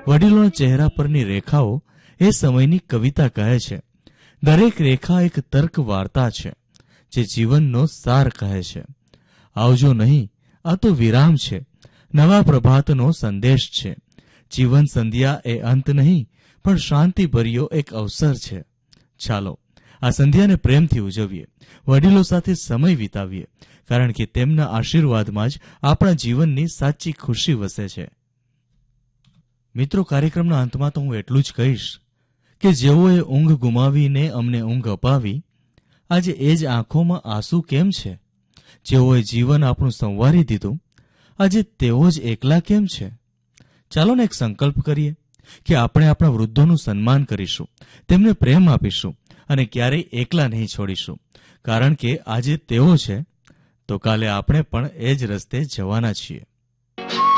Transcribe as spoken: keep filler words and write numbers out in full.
વડીલોના ચહેરા પરની રેખાઓ એ સમયની કવિતા કહે છે. દરેક રેખા એક તર્ક વાર્તા છે જે જીવનનો સાર કહે છે. આવજો નહીં, આ તો વિરામ છે, નવા પ્રભાતનો સંદેશ છે. જીવન સંધ્યા એ અંત નહીં, પણ શાંતિભર્યો એક અવસર છે. ચાલો આ સંધ્યાને પ્રેમથી ઉજવીએ, વડીલો સાથે સમય વિતાવીએ, કારણ કે તેમના આશીર્વાદમાં જ આપણા જીવનની સાચી ખુશી વસે છે. મિત્રો, કાર્યક્રમના અંતમાં તો હું એટલું જ કહીશ કે જેઓએ ઊંઘ ગુમાવીને અમને ઊંઘ અપાવી, આજે એ જ આંખોમાં આંસુ કેમ છે? જેઓએ જીવન આપણું સંવારી દીધું, આજે તેઓ જ એકલા કેમ છે? ચાલો ને એક સંકલ્પ કરીએ કે આપણે આપણા વૃદ્ધોનું સન્માન કરીશું, તેમને પ્રેમ આપીશું અને ક્યારેય એકલા નહીં છોડીશું. કારણ કે આજે તેઓ છે તો કાલે આપણે પણ એ જ રસ્તે જવાના છીએ.